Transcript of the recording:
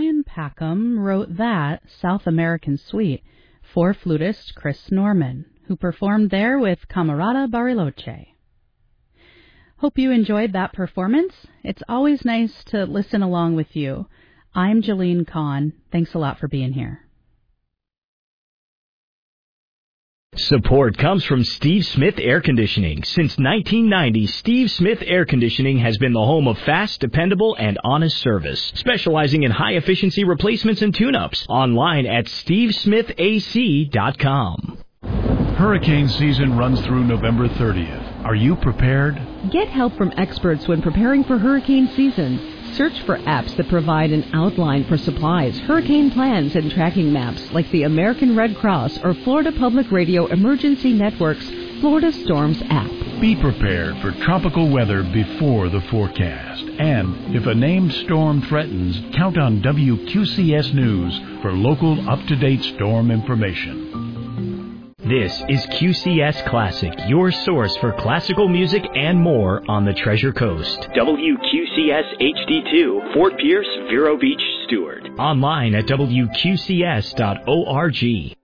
Brian Packham wrote that South American Suite for flutist Chris Norman, who performed there with Camarada Bariloche. Hope you enjoyed that performance. It's always nice to listen along with you. I'm Jolene Kahn. Thanks a lot for being here. Support comes from Steve Smith Air Conditioning. Since 1990, Steve Smith Air Conditioning has been the home of fast, dependable, and honest service, specializing in high-efficiency replacements and tune-ups. Online at stevesmithac.com. Hurricane season runs through November 30th. Are you prepared? Get help from experts when preparing for hurricane season. Search for apps that provide an outline for supplies, hurricane plans, and tracking maps like the American Red Cross or Florida Public Radio Emergency Network's Florida Storms app. Be prepared for tropical weather before the forecast. And if a named storm threatens, count on WQCS News for local up-to-date storm information. This is QCS Classic, your source for classical music and more on the Treasure Coast. WQCS HD2, Fort Pierce, Vero Beach, Stewart. Online at WQCS.org.